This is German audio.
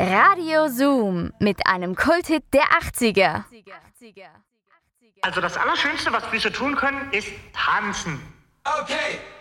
Radio Zoom mit einem Kulthit der 80er. Also das Allerschönste, was Füße tun können, ist tanzen. Okay.